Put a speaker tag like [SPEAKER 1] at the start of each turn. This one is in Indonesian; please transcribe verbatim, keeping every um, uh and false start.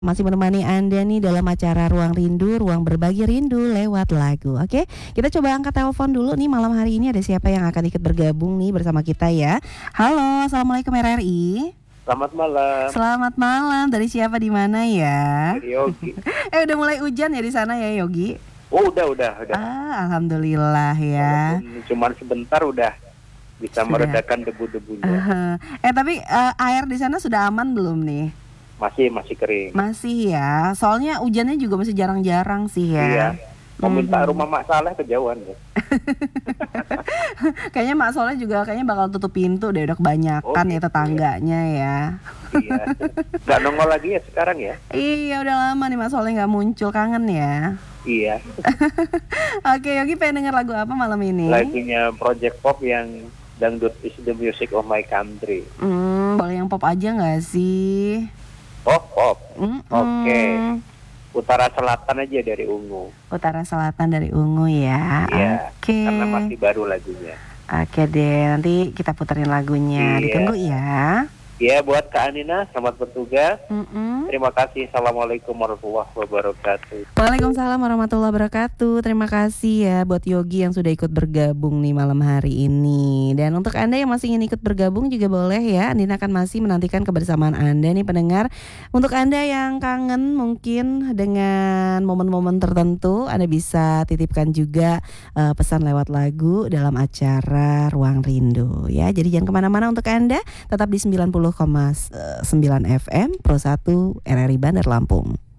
[SPEAKER 1] Masih menemani Anda nih dalam acara Ruang Rindu, ruang berbagi rindu lewat lagu. Oke, kita coba angkat telepon dulu nih malam hari ini. Ada siapa yang akan ikut bergabung nih bersama kita ya? Halo, Assalamualaikum R R I.
[SPEAKER 2] Selamat malam.
[SPEAKER 1] Selamat malam. Dari siapa di mana ya?
[SPEAKER 2] Dari Yogi.
[SPEAKER 1] eh udah mulai hujan ya di sana ya Yogi?
[SPEAKER 2] Oh udah udah udah.
[SPEAKER 1] Ah, alhamdulillah ya.
[SPEAKER 2] Walaupun cuman sebentar udah bisa
[SPEAKER 1] Sudah.
[SPEAKER 2] meredakan debu-debunya.
[SPEAKER 1] Uh-huh. Eh tapi uh, air di sana sudah aman belum nih?
[SPEAKER 2] Masih masih kering.
[SPEAKER 1] Masih ya. Soalnya hujannya juga masih jarang-jarang sih ya.
[SPEAKER 2] Iya. Mau minta
[SPEAKER 1] Mhm.
[SPEAKER 2] rumah Mak Saleh kejauhan ya.
[SPEAKER 1] Kayaknya Mak Soleh juga kayaknya bakal tutup pintu deh, udah kebanyakan
[SPEAKER 2] Oh,
[SPEAKER 1] ya
[SPEAKER 2] gitu
[SPEAKER 1] tetangganya ya.
[SPEAKER 2] Iya. Gak nongol lagi ya sekarang ya?
[SPEAKER 1] Iya udah lama nih Mak Soleh nggak muncul, kangen ya.
[SPEAKER 2] Iya.
[SPEAKER 1] Oke Yogi pengen denger lagu apa malam ini?
[SPEAKER 2] Lagunya Project Pop yang Dangdut is the Music of My Country.
[SPEAKER 1] Hmm, boleh yang pop aja nggak sih?
[SPEAKER 2] Pop pop.
[SPEAKER 1] Mm-mm.
[SPEAKER 2] Oke. Utara Selatan aja dari Ungu.
[SPEAKER 1] Utara Selatan dari Ungu ya.
[SPEAKER 2] Iya.
[SPEAKER 1] Oke.
[SPEAKER 2] Karena masih baru lagunya.
[SPEAKER 1] Oke deh, nanti kita puterin lagunya.
[SPEAKER 2] Iya.
[SPEAKER 1] Ditunggu ya.
[SPEAKER 2] Iya, buat Kak Anina, selamat bertugas.
[SPEAKER 1] Mm-mm.
[SPEAKER 2] Terima kasih. Assalamualaikum warahmatullahi wabarakatuh.
[SPEAKER 1] Waalaikumsalam warahmatullahi wabarakatuh. Terima kasih ya buat Yogi yang sudah ikut bergabung nih malam hari ini. Dan untuk Anda yang masih ingin ikut bergabung juga boleh ya. Andina akan masih menantikan kebersamaan Anda nih pendengar. Untuk Anda yang kangen mungkin dengan momen-momen tertentu, Anda bisa titipkan juga uh, pesan lewat lagu dalam acara Ruang Rindu ya. Jadi jangan kemana-mana untuk Anda, tetap di sembilan puluh koma sembilan F M Pro satu R R I Bandar Lampung.